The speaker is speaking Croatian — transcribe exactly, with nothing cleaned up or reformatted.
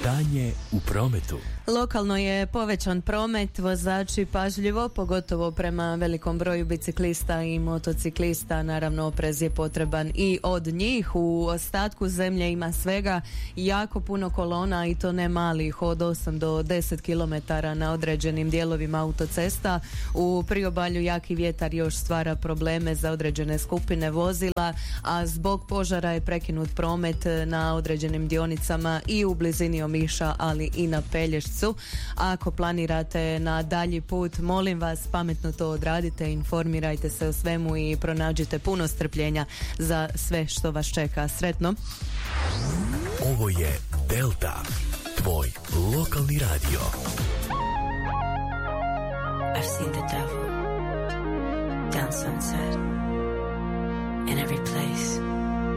Stanje u prometu. Lokalno je povećan promet, vozači pažljivo, pogotovo prema velikom broju biciklista i motociklista, naravno oprez je potreban i od njih. U ostatku zemlje ima svega jako puno kolona i to ne malih, od osam do deset kilometara na određenim dijelovima autocesta. U priobalju jaki vjetar još stvara probleme za određene skupine vozila, a zbog požara je prekinut promet na određenim dionicama i u blizini Omiša, ali i na Pelješcu. Ako planirate na dalji put, molim vas, pametno to odradite, informirajte se o svemu i pronađite puno strpljenja za sve što vas čeka. Sretno! Ovo je Delta, tvoj lokalni radio. I've seen the devil down Sunset, in every place.